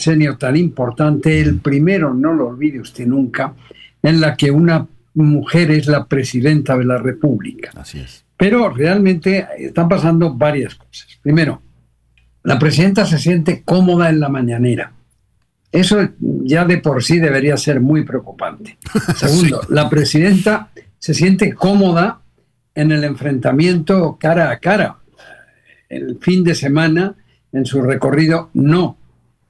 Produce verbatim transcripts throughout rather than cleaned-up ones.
sexenio tan importante, el primero, no lo olvide usted nunca, en la que una mujer es la presidenta de la República. Así es. Pero realmente están pasando varias cosas. Primero, la presidenta se siente cómoda en la mañanera. Eso ya de por sí debería ser muy preocupante. Segundo, sí. La presidenta se siente cómoda en el enfrentamiento cara a cara. El fin de semana, en su recorrido, no.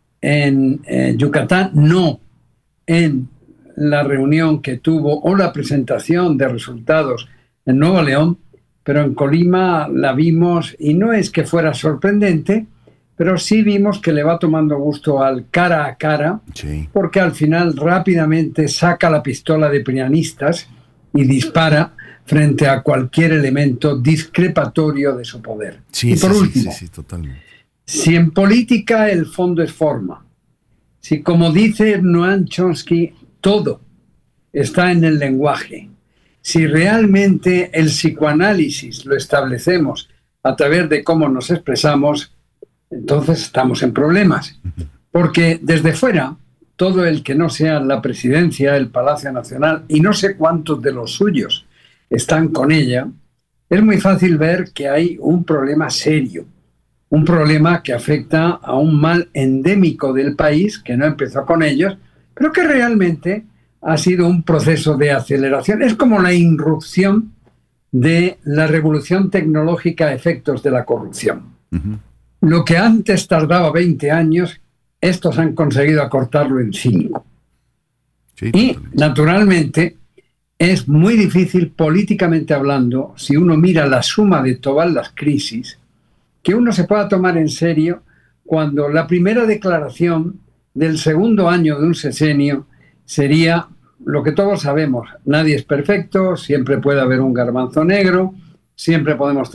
En eh, Yucatán, no. En la reunión que tuvo o la presentación de resultados en Nuevo León, pero en Colima la vimos, y no es que fuera sorprendente, pero sí vimos que le va tomando gusto al cara a cara, sí. Porque al final rápidamente saca la pistola de pianistas y dispara frente a cualquier elemento discrepatorio de su poder. Sí, y por sí, último, sí, sí, totalmente. Si en política el fondo es forma, si como dice Noam Chomsky, todo está en el lenguaje, si realmente el psicoanálisis lo establecemos a través de cómo nos expresamos, entonces estamos en problemas. Porque desde fuera, todo el que no sea la presidencia, el Palacio Nacional, y no sé cuántos de los suyos están con ella, es muy fácil ver que hay un problema serio, un problema que afecta a un mal endémico del país, que no empezó con ellos, pero que realmente ha sido un proceso de aceleración. Es como la irrupción de la revolución tecnológica a efectos de la corrupción. Uh-huh. Lo que antes tardaba veinte años, estos han conseguido acortarlo en cinco. Sí, y, totalmente. Naturalmente, es muy difícil políticamente hablando, si uno mira la suma de todas las crisis, que uno se pueda tomar en serio cuando la primera declaración del segundo año de un sexenio sería lo que todos sabemos: nadie es perfecto, siempre puede haber un garbanzo negro, siempre podemos